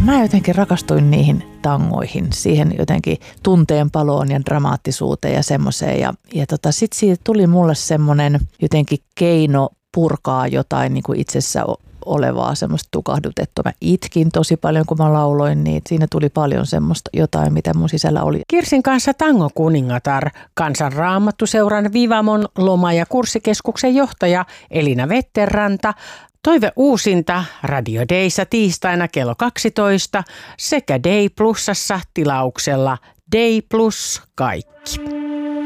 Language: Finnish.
mä jotenkin rakastuin niihin tangoihin, siihen jotenkin tunteen paloon ja dramaattisuuteen ja semmoiseen. Ja sitten siitä tuli mulle semmoinen jotenkin keino purkaa jotain niin kuin itsessä olevaa semmoista tukahdutettua. Mä itkin tosi paljon, kun mä lauloin, niin siinä tuli paljon semmoista jotain, mitä mun sisällä oli. Kirsin kanssa Tango kuningatar, Kansanraamattuseuran Vivamon loma- ja kurssikeskuksen johtaja Elina Vetterranta. Toive uusinta Radio Dayssa tiistaina kello 12 sekä Day Plusassa tilauksella Day Plus kaikki.